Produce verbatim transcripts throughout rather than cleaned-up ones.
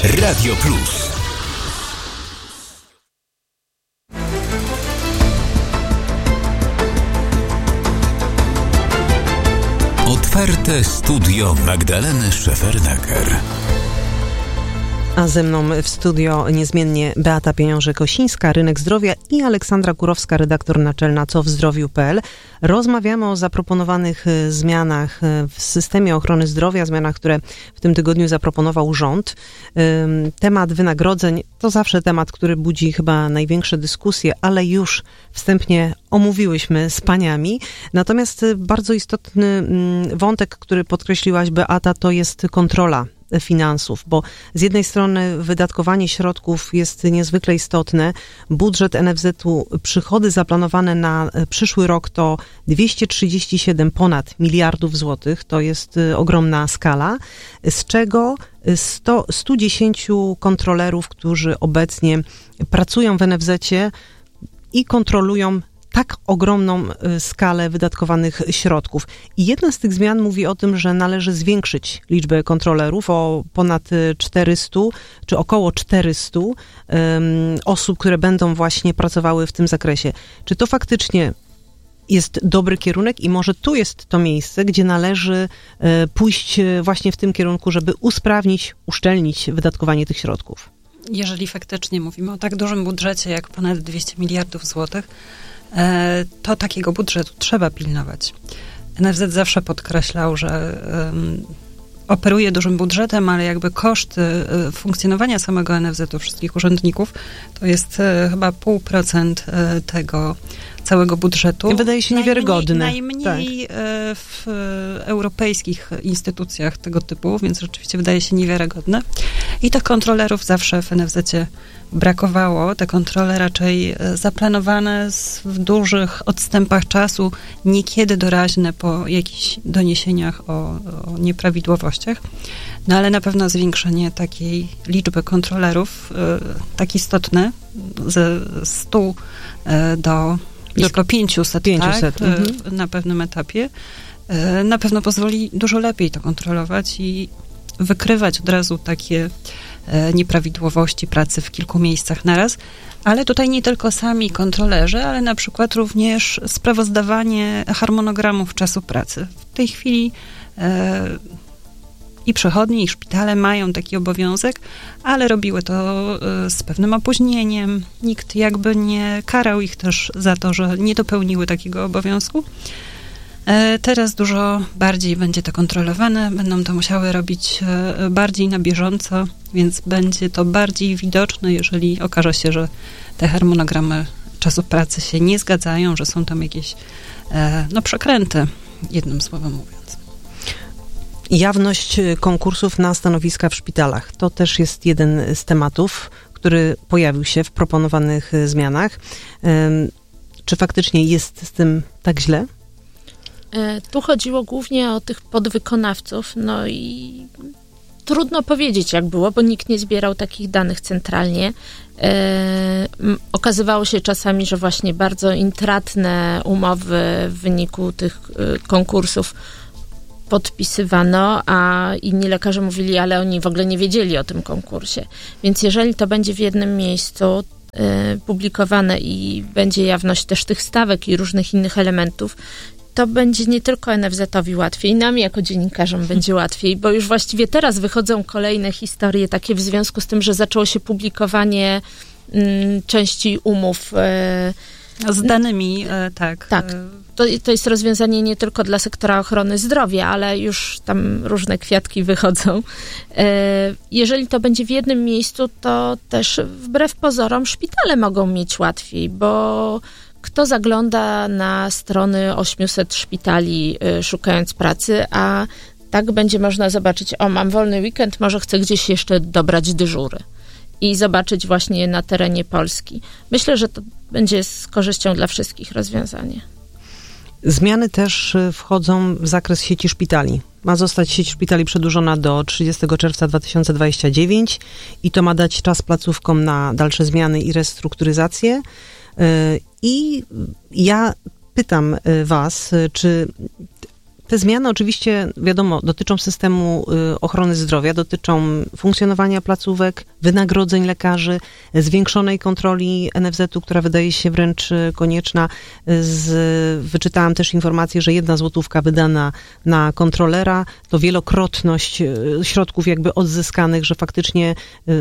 Radio Plus. Otwarte studio Magdaleny Szefernaker. A ze mną w studio niezmiennie Beata Pieniążek-Osińska, Rynek Zdrowia, i Aleksandra Kurowska, redaktor naczelna co w zdrowiu kropka pe el. Rozmawiamy o zaproponowanych zmianach w systemie ochrony zdrowia, zmianach, które w tym tygodniu zaproponował rząd. Temat wynagrodzeń to zawsze temat, który budzi chyba największe dyskusje, ale już wstępnie omówiłyśmy z paniami. Natomiast bardzo istotny wątek, który podkreśliłaś, Beata, to jest kontrola finansów, bo z jednej strony wydatkowanie środków jest niezwykle istotne. Budżet en ef zetu, przychody zaplanowane na przyszły rok to dwieście trzydzieści siedem ponad miliardów złotych. To jest ogromna skala, z czego sto, stu dziesięciu kontrolerów, którzy obecnie pracują w en ef zecie i kontrolują tak ogromną skalę wydatkowanych środków. I jedna z tych zmian mówi o tym, że należy zwiększyć liczbę kontrolerów o ponad czterystu, czy około czterystu um, osób, które będą właśnie pracowały w tym zakresie. Czy to faktycznie jest dobry kierunek i może tu jest to miejsce, gdzie należy e, pójść właśnie w tym kierunku, żeby usprawnić, uszczelnić wydatkowanie tych środków? Jeżeli faktycznie mówimy o tak dużym budżecie, jak ponad dwieście miliardów złotych, to takiego budżetu trzeba pilnować. en ef zet zawsze podkreślał, że um, operuje dużym budżetem, ale jakby koszty y, funkcjonowania samego en ef zetu, wszystkich urzędników, to jest y, chyba pół procent y, tego całego budżetu. Wydaje się niewiarygodne. Najmniej, najmniej tak. y, w y, europejskich instytucjach tego typu, więc rzeczywiście wydaje się niewiarygodne. I tych kontrolerów zawsze w en ef zecie brakowało. Te kontrole raczej zaplanowane z, w dużych odstępach czasu, niekiedy doraźne po jakichś doniesieniach o, o nieprawidłowościach. No ale na pewno zwiększenie takiej liczby kontrolerów, y, tak istotne, ze stu y, do blisko pięciuset, pięciuset. Tak, mhm. na pewnym etapie, y, na pewno pozwoli dużo lepiej to kontrolować i wykrywać od razu takie nieprawidłowości pracy w kilku miejscach naraz, ale tutaj nie tylko sami kontrolerzy, ale na przykład również sprawozdawanie harmonogramów czasu pracy. W tej chwili e, i przychodnie, i szpitale mają taki obowiązek, ale robiły to e, z pewnym opóźnieniem. Nikt jakby nie karał ich też za to, że nie dopełniły takiego obowiązku. Teraz dużo bardziej będzie to kontrolowane, będą to musiały robić bardziej na bieżąco, więc będzie to bardziej widoczne, jeżeli okaże się, że te harmonogramy czasu pracy się nie zgadzają, że są tam jakieś no, przekręty, jednym słowem mówiąc. Jawność konkursów na stanowiska w szpitalach. To też jest jeden z tematów, który pojawił się w proponowanych zmianach. Czy faktycznie jest z tym tak źle? Tu chodziło głównie o tych podwykonawców, no i trudno powiedzieć, jak było, bo nikt nie zbierał takich danych centralnie. E, okazywało się czasami, że właśnie bardzo intratne umowy w wyniku tych e, konkursów podpisywano, a inni lekarze mówili, ale oni w ogóle nie wiedzieli o tym konkursie. Więc jeżeli to będzie w jednym miejscu e, publikowane i będzie jawność też tych stawek i różnych innych elementów, to będzie nie tylko en ef zetowi łatwiej, nam jako dziennikarzom będzie łatwiej, bo już właściwie teraz wychodzą kolejne historie takie w związku z tym, że zaczęło się publikowanie mm, części umów. E, z danymi, e, tak. Tak. To, to jest rozwiązanie nie tylko dla sektora ochrony zdrowia, ale już tam różne kwiatki wychodzą. E, jeżeli to będzie w jednym miejscu, to też wbrew pozorom szpitale mogą mieć łatwiej, bo kto zagląda na strony ośmiuset szpitali y, szukając pracy, a tak będzie można zobaczyć, o, mam wolny weekend, może chcę gdzieś jeszcze dobrać dyżury i zobaczyć właśnie na terenie Polski. Myślę, że to będzie z korzyścią dla wszystkich rozwiązanie. Zmiany też wchodzą w zakres sieci szpitali. Ma zostać sieć szpitali przedłużona do trzydziestego czerwca dwa tysiące dwudziestego dziewiątego i to ma dać czas placówkom na dalsze zmiany i restrukturyzację. I ja pytam was, czy Te zmiany oczywiście, wiadomo, dotyczą systemu ochrony zdrowia, dotyczą funkcjonowania placówek, wynagrodzeń lekarzy, zwiększonej kontroli N F Z-u, która wydaje się wręcz konieczna. Z, wyczytałam też informację, że jedna złotówka wydana na kontrolera to wielokrotność środków jakby odzyskanych, że faktycznie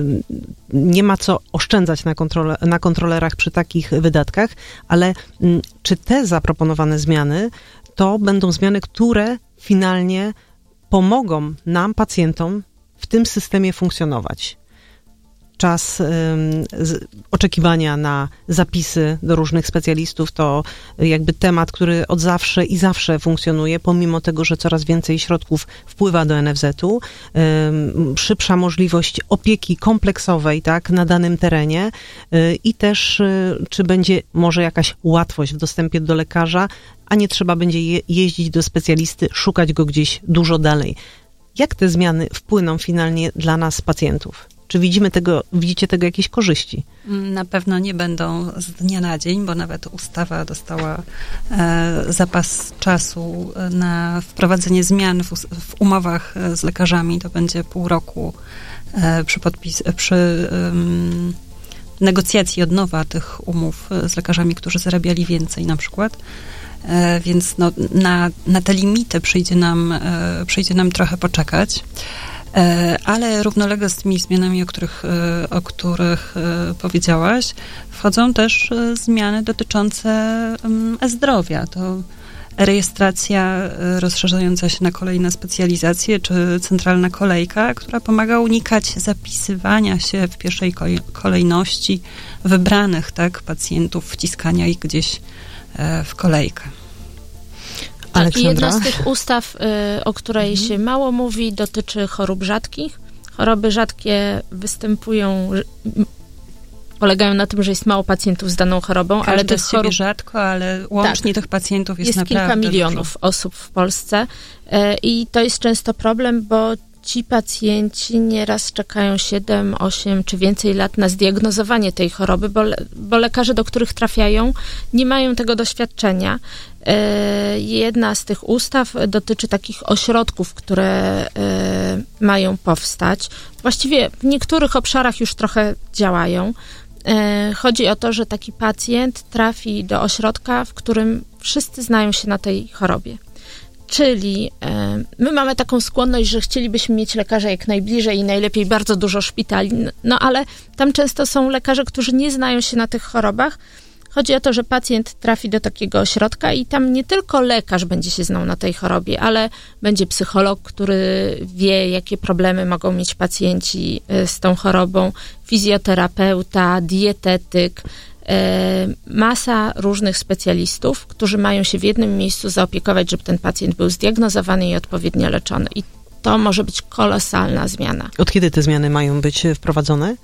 nie ma co oszczędzać na, kontrole, na kontrolerach przy takich wydatkach, ale czy te zaproponowane zmiany to będą zmiany, które finalnie pomogą nam, pacjentom, w tym systemie funkcjonować? Czas ym, z, oczekiwania na zapisy do różnych specjalistów to jakby temat, który od zawsze i zawsze funkcjonuje, pomimo tego, że coraz więcej środków wpływa do N F Z-u. Ym, szybsza możliwość opieki kompleksowej, tak, na danym terenie yy, i też yy, czy będzie może jakaś łatwość w dostępie do lekarza, a nie trzeba będzie je, jeździć do specjalisty, szukać go gdzieś dużo dalej. Jak te zmiany wpłyną finalnie dla nas, pacjentów? Czy widzimy tego, widzicie tego jakieś korzyści? Na pewno nie będą z dnia na dzień, bo nawet ustawa dostała e, zapas czasu na wprowadzenie zmian w, w umowach z lekarzami. To będzie pół roku e, przy, podpis, przy um, negocjacji od nowa tych umów z lekarzami, którzy zarabiali więcej na przykład. E, więc no, na, na te limity przyjdzie nam, e, przyjdzie nam trochę poczekać. Ale równolegle z tymi zmianami, o których, o których powiedziałaś, wchodzą też zmiany dotyczące e-zdrowia. To rejestracja rozszerzająca się na kolejne specjalizacje, czy centralna kolejka, która pomaga unikać zapisywania się w pierwszej kolejności wybranych, tak, pacjentów, wciskania ich gdzieś w kolejkę. Tak, i jedna z tych ustaw, y, o której mhm. się mało mówi, dotyczy chorób rzadkich. Choroby rzadkie występują, polegają na tym, że jest mało pacjentów z daną chorobą, Każdy ale tych z siebie chorób rzadko, ale łącznie tak, tych pacjentów jest, jest naprawdę kilka milionów dużo. osób w Polsce y, i to jest często problem, bo ci pacjenci nieraz czekają siedem, osiem czy więcej lat na zdiagnozowanie tej choroby, bo, bo lekarze, do których trafiają, nie mają tego doświadczenia. Jedna z tych ustaw dotyczy takich ośrodków, które mają powstać. Właściwie w niektórych obszarach już trochę działają. Chodzi o to, że taki pacjent trafi do ośrodka, w którym wszyscy znają się na tej chorobie. Czyli my mamy taką skłonność, że chcielibyśmy mieć lekarza jak najbliżej i najlepiej bardzo dużo szpitali, no ale tam często są lekarze, którzy nie znają się na tych chorobach. Chodzi o to, że pacjent trafi do takiego ośrodka i tam nie tylko lekarz będzie się znał na tej chorobie, ale będzie psycholog, który wie, jakie problemy mogą mieć pacjenci z tą chorobą, fizjoterapeuta, dietetyk, masa różnych specjalistów, którzy mają się w jednym miejscu zaopiekować, żeby ten pacjent był zdiagnozowany i odpowiednio leczony. I to może być kolosalna zmiana. Od kiedy te zmiany mają być wprowadzone?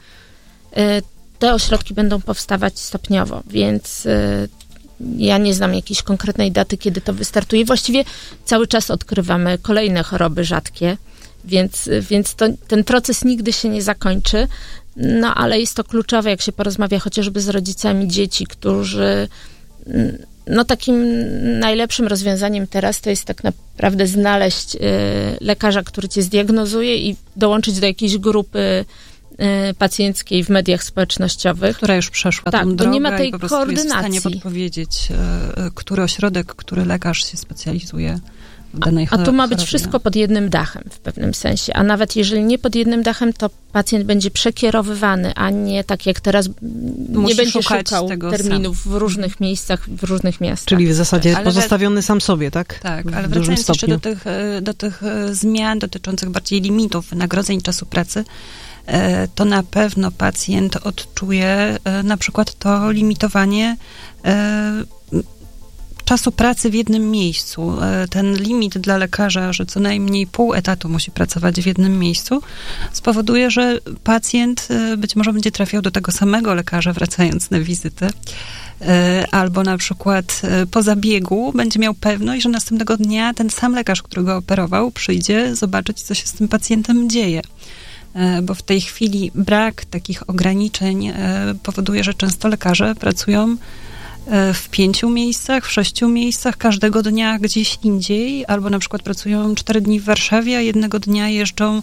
Te ośrodki będą powstawać stopniowo, więc ja nie znam jakiejś konkretnej daty, kiedy to wystartuje. Właściwie cały czas odkrywamy kolejne choroby rzadkie, więc, więc to, ten proces nigdy się nie zakończy. No, ale jest to kluczowe, jak się porozmawia chociażby z rodzicami dzieci, którzy, no takim najlepszym rozwiązaniem teraz to jest tak naprawdę znaleźć y, lekarza, który cię zdiagnozuje i dołączyć do jakiejś grupy y, pacjenckiej w mediach społecznościowych. Która już przeszła tak, tą drogę nie ma tej i po prostu koordynacji. jest w stanie podpowiedzieć, y, który ośrodek, który lekarz się specjalizuje w danej chorobie. A tu ma być wszystko pod jednym dachem w pewnym sensie, a nawet jeżeli nie pod jednym dachem, to pacjent będzie przekierowywany, a nie tak jak teraz Musi nie będzie szukać szukał tego terminów sam. w różnych miejscach, w różnych miastach. Czyli w zasadzie ale pozostawiony we... sam sobie, tak? Tak, w ale dużym wracając stopniu. jeszcze do tych, do tych zmian dotyczących bardziej limitów wynagrodzeń czasu pracy, to na pewno pacjent odczuje na przykład to limitowanie czasu pracy w jednym miejscu. Ten limit dla lekarza, że co najmniej pół etatu musi pracować w jednym miejscu, spowoduje, że pacjent być może będzie trafiał do tego samego lekarza, wracając na wizytę, albo na przykład po zabiegu będzie miał pewność, że następnego dnia ten sam lekarz, który go operował, przyjdzie zobaczyć, co się z tym pacjentem dzieje. Bo w tej chwili brak takich ograniczeń powoduje, że często lekarze pracują w pięciu miejscach, w sześciu miejscach, każdego dnia gdzieś indziej, albo na przykład pracują cztery dni w Warszawie, a jednego dnia jeżdżą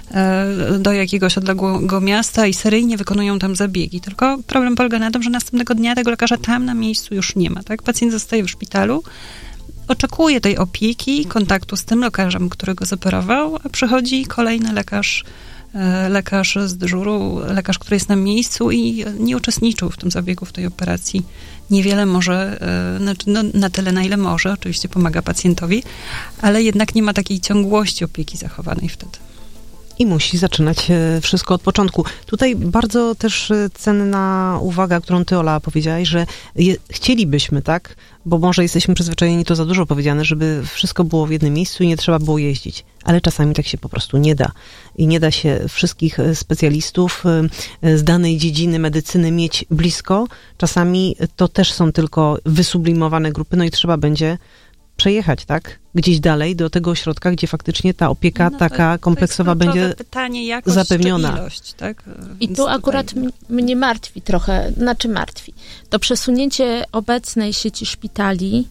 do jakiegoś odległego miasta i seryjnie wykonują tam zabiegi. Tylko problem polega na tym, że następnego dnia tego lekarza tam na miejscu już nie ma. Tak? Pacjent zostaje w szpitalu, oczekuje tej opieki, kontaktu z tym lekarzem, który go zoperował, a przychodzi kolejny lekarz, lekarz z dyżuru, lekarz, który jest na miejscu i nie uczestniczył w tym zabiegu, w tej operacji. Niewiele może, znaczy no, na tyle, na ile może, oczywiście pomaga pacjentowi, ale jednak nie ma takiej ciągłości opieki zachowanej wtedy. I musi zaczynać wszystko od początku. Tutaj bardzo też cenna uwaga, którą ty, Ola, powiedziałaś, że je, chcielibyśmy, tak, bo może jesteśmy przyzwyczajeni, to za dużo powiedziane, żeby wszystko było w jednym miejscu i nie trzeba było jeździć. Ale czasami tak się po prostu nie da. I nie da się wszystkich specjalistów z danej dziedziny medycyny mieć blisko. Czasami to też są tylko wysublimowane grupy, no i trzeba będzie przejechać, tak? Gdzieś dalej do tego ośrodka, gdzie faktycznie ta opieka no taka kompleksowa będzie pytanie, jakość zapewniona. Czy ilość, tak? I tu akurat tutaj... mnie martwi trochę, znaczy martwi. To przesunięcie obecnej sieci szpitali,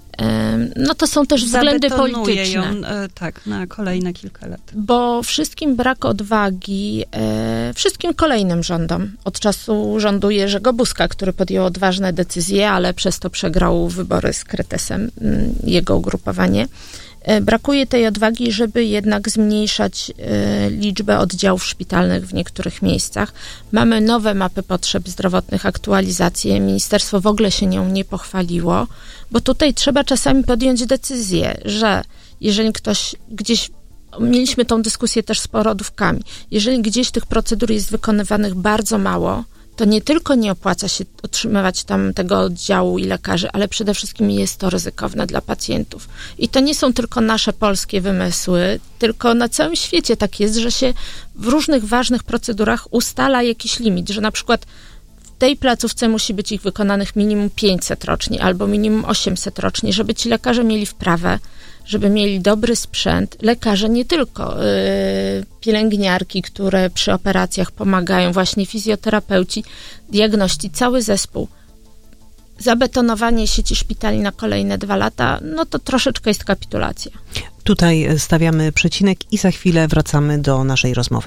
no to są też względy polityczne. ją, tak, na kolejne kilka lat. Bo wszystkim brak odwagi, wszystkim kolejnym rządom, od czasu rządu Jerzego Buzka, który podjął odważne decyzje, ale przez to przegrał wybory z Kretesem, jego ugrupowanie, brakuje tej odwagi, żeby jednak zmniejszać liczbę oddziałów szpitalnych w niektórych miejscach. Mamy nowe mapy potrzeb zdrowotnych, aktualizacje. Ministerstwo w ogóle się nią nie pochwaliło, bo tutaj trzeba czasami podjąć decyzję, że jeżeli ktoś gdzieś, mieliśmy tą dyskusję też z porodówkami, jeżeli gdzieś tych procedur jest wykonywanych bardzo mało, to nie tylko nie opłaca się otrzymywać tam tego oddziału i lekarzy, ale przede wszystkim jest to ryzykowne dla pacjentów. I to nie są tylko nasze polskie wymysły, tylko na całym świecie tak jest, że się w różnych ważnych procedurach ustala jakiś limit, że na przykład w tej placówce musi być ich wykonanych minimum pięćset rocznie albo minimum osiemset rocznie, żeby ci lekarze mieli wprawę, żeby mieli dobry sprzęt. Lekarze nie tylko, yy, pielęgniarki, które przy operacjach pomagają, właśnie fizjoterapeuci, diagności, cały zespół. Zabetonowanie sieci szpitali na kolejne dwa lata, no to troszeczkę jest kapitulacja. Tutaj stawiamy przecinek i za chwilę wracamy do naszej rozmowy.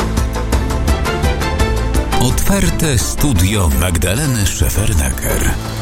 Otwarte studio Magdaleny Szefernaker.